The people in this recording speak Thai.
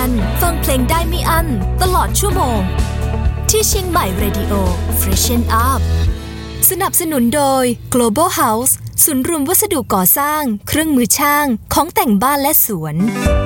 วันฟังเพลงได้ไม่อั้นตลอดชั่วโมงที่เชียงใหม่ Radio Freshen Up สนับสนุนโดย Global House ศูนย์รวมวัสดุก่อสร้างเครื่องมือช่างของแต่งบ้านและสวน